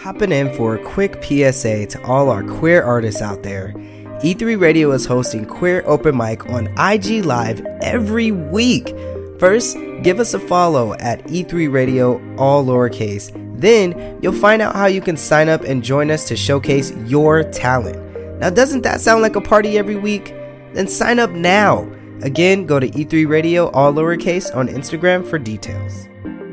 Hopping in for a quick PSA to all our queer artists out there. E3 Radio is hosting Queer Open Mic on IG Live every week. First, give us a follow at E3 Radio, all lowercase. Then, you'll find out how you can sign up and join us to showcase your talent. Now, doesn't that sound like a party every week? Then sign up now. Again, go to E3 Radio, all lowercase, on Instagram for details.